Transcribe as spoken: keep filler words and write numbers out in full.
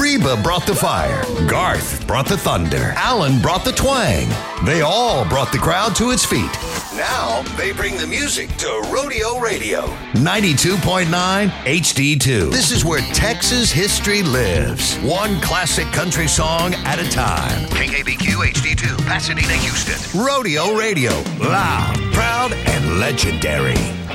Reba brought the fire. Garth brought the thunder. Alan brought the twang. They all brought the crowd to its feet. Now they bring the music to Rodeo Radio. ninety-two point nine H D two. This is where Texas history lives. One classic country song at a time. K K B Q H D two, Pasadena, Houston. Rodeo Radio. Loud, proud, and legendary.